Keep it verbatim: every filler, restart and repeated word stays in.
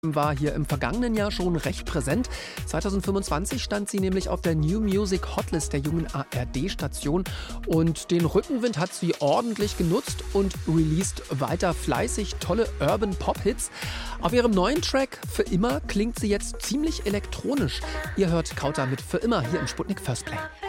Antworten war hier im vergangenen Jahr schon recht präsent. zwanzig fünfundzwanzig stand sie nämlich auf der New Music Hotlist der jungen A R D-Station und den Rückenwind hat sie ordentlich genutzt und released weiter fleißig tolle Urban Pop-Hits. Auf ihrem neuen Track Für immer klingt sie jetzt ziemlich elektronisch. Ihr hört Kauter mit Für immer hier im Sputnik First Play.